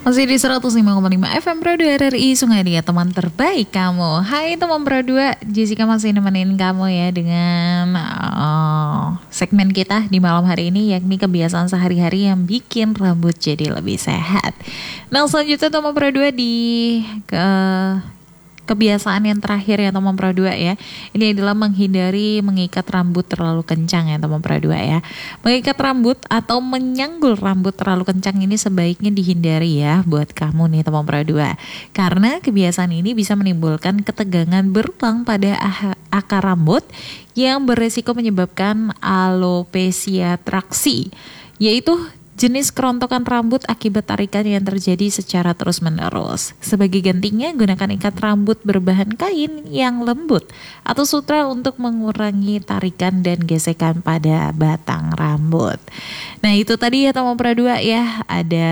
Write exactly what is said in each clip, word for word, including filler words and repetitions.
Masih di seratus lima koma lima F M Pro dua R R I Sungai Dia, teman terbaik kamu. Hai teman Pro dua, Jessica masih nemenin kamu ya dengan uh, segmen kita di malam hari ini, yakni kebiasaan sehari-hari yang bikin rambut jadi lebih sehat. Nah selanjutnya teman Pro dua di ke kebiasaan yang terakhir ya teman Pro dua ya. Ini adalah menghindari mengikat rambut terlalu kencang ya teman Pro dua ya. Mengikat rambut atau menyanggul rambut terlalu kencang ini sebaiknya dihindari ya buat kamu nih teman Pro dua. Karena kebiasaan ini bisa menimbulkan ketegangan berulang pada akar rambut yang beresiko menyebabkan alopecia traksi, yaitu jenis kerontokan rambut akibat tarikan yang terjadi secara terus-menerus. Sebagai gantinya, gunakan ikat rambut berbahan kain yang lembut atau sutra untuk mengurangi tarikan dan gesekan pada batang rambut. Nah itu tadi ya teman Pro dua ya, ada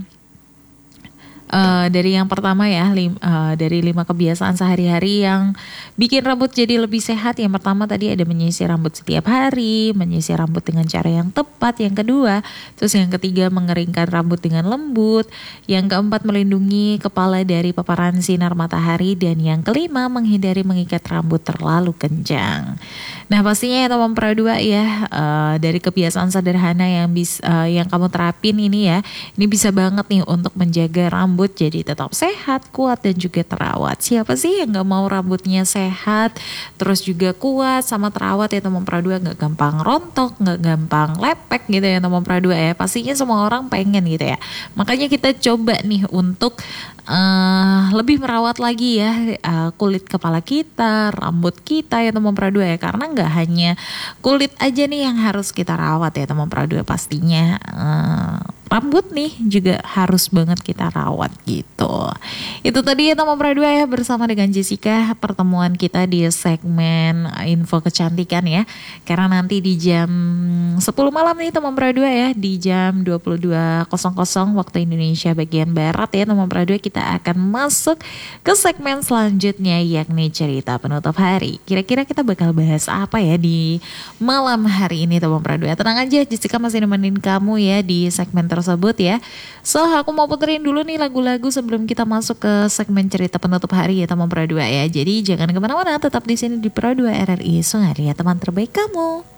Uh, dari yang pertama ya, lim, uh, dari lima kebiasaan sehari-hari yang bikin rambut jadi lebih sehat. Yang pertama tadi ada menyisir rambut setiap hari, menyisir rambut dengan cara yang tepat. Yang kedua, terus yang ketiga mengeringkan rambut dengan lembut. Yang keempat melindungi kepala dari paparan sinar matahari. Dan yang kelima menghindari mengikat rambut terlalu kencang. Nah pastinya ya teman Pro dua ya, uh, dari kebiasaan sederhana yang bis, uh, yang kamu terapin ini ya, ini bisa banget nih untuk menjaga rambut jadi tetap sehat, kuat dan juga terawat. Siapa sih yang gak mau rambutnya sehat, terus juga kuat sama terawat ya teman Pro dua, gak gampang rontok, gak gampang lepek gitu ya teman Pro dua ya. Pastinya semua orang pengen gitu ya. Makanya kita coba nih untuk Uh, lebih merawat lagi ya uh, kulit kepala kita, rambut kita ya teman Pro dua ya. Karena nggak hanya kulit aja nih yang harus kita rawat ya teman Pro dua, pastinya uh, rambut nih juga harus banget kita rawat gitu. Itu tadi ya teman Pro dua ya, bersama dengan Jessica pertemuan kita di segmen info kecantikan ya. Karena nanti di jam sepuluh malam nih teman Pro dua ya, di jam dua puluh dua nol nol waktu Indonesia bagian barat ya teman Pro dua, kita kita akan masuk ke segmen selanjutnya, yakni cerita penutup hari. Kira-kira kita bakal bahas apa ya di malam hari ini teman Pro dua? Tenang aja, Jessica masih nemenin kamu ya di segmen tersebut ya. So aku mau puterin dulu nih lagu-lagu sebelum kita masuk ke segmen cerita penutup hari ya teman Pro dua ya. Jadi jangan kemana-mana, tetap di sini di Pro dua R R I Sungai Dia, teman terbaik kamu.